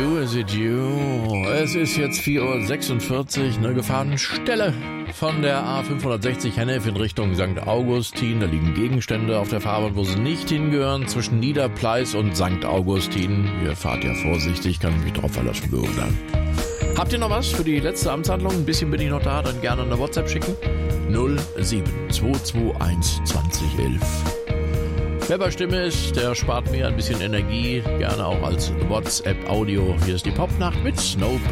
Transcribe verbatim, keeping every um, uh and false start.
you, is it you? Es ist jetzt vier Uhr sechsundvierzig, eine Gefahrenstelle von der A fünfhundertsechzig Hennef in Richtung Sankt Augustin. Da liegen Gegenstände auf der Fahrbahn, wo sie nicht hingehören, zwischen Niederpleis und Sankt Augustin. Ihr fahrt ja vorsichtig, kann ich mich drauf verlassen, beurteilen. Habt ihr noch was für die letzte Amtshandlung? Ein bisschen bin ich noch da, dann gerne eine WhatsApp schicken. null sieben zwei zwei eins zwanzig elf. Wer bei Stimme ist, der spart mir ein bisschen Energie, gerne auch als WhatsApp-Audio. Hier ist die Popnacht mit Snow